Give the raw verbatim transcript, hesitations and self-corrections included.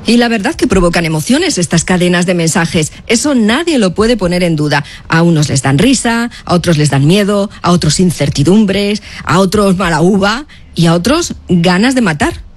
Y la verdad que provocan emociones estas cadenas de mensajes. Eso nadie lo puede poner en duda. A unos les dan risa, a otros les dan miedo, a otros incertidumbres, a otros mala uva y a otros ganas de matar.